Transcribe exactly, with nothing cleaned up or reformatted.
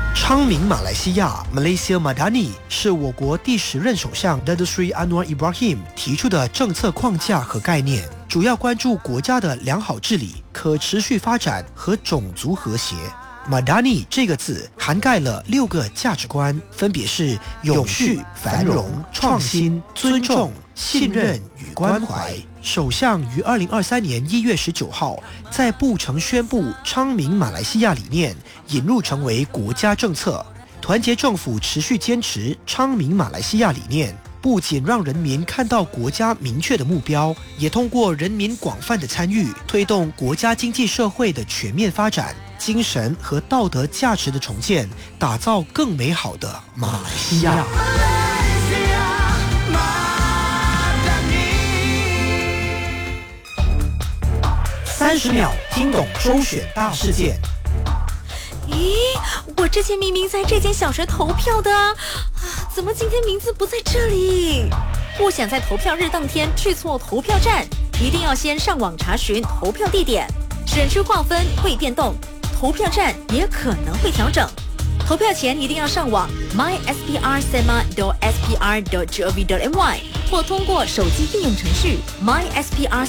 昌明马来西亚 Malaysia Madani 是我国第十任首相 Datuk Seri Anwar Ibrahim 提出的政策框架和概念，主要关注国家的良好治理、可持续发展和种族和谐。Madani 这个字涵盖了六个价值观，分别是永续、繁荣、创新、尊重、信任与关怀。首相于二零二三年一月十九号在布城宣布昌明马来西亚理念引入成为国家政策。团结政府持续坚持昌明马来西亚理念，不仅让人民看到国家明确的目标，也通过人民广泛的参与，推动国家经济社会的全面发展，精神和道德价值的重建，打造更美好的马来西亚。三十秒听懂周选大事件。 咦，我之前明明在这间小学投票的啊，怎么今天名字不在这里？不想在投票日当天去错投票站，一定要先上网查询投票地点。选区划分会变动，投票站也可能会调整。投票前一定要上网 my s p r s e m a dot s p r dot gov dot m y 或通过手机应用程序 My S P R